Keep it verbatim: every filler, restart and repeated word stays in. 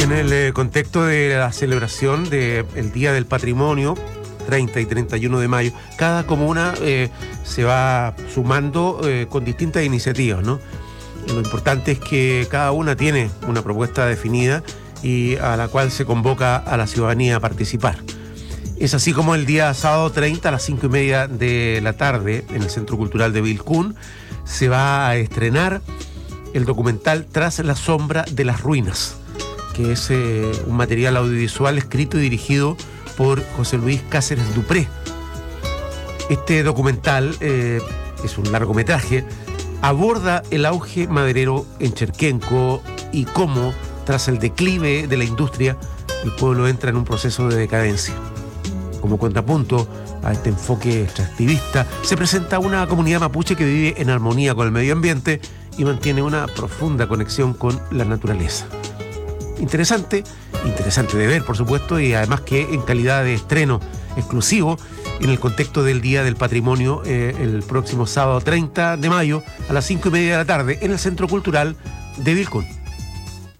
En el eh, contexto de la celebración del Día del Patrimonio, treinta y treinta y uno de mayo, cada comuna eh, se va sumando eh, con distintas iniciativas, ¿no? Lo importante es que cada una tiene una propuesta definida y a la cual se convoca a la ciudadanía a participar. Es así como el día sábado treinta a las cinco y media de la tarde en el Centro Cultural de Vilcún se va a estrenar el documental Tras la sombra de las ruinas, que es eh, un material audiovisual escrito y dirigido por José Luis Cáceres Dupré. Este documental eh, es un largometraje, aborda el auge maderero en Cherquenco y cómo, tras el declive de la industria, el pueblo entra en un proceso de decadencia. Como contrapunto a este enfoque extractivista, se presenta una comunidad mapuche que vive en armonía con el medio ambiente y mantiene una profunda conexión con la naturaleza. Interesante, interesante de ver, por supuesto, y además que en calidad de estreno exclusivo en el contexto del Día del Patrimonio, eh, el próximo sábado treinta de mayo a las cinco y media de la tarde en el Centro Cultural de Vilcún.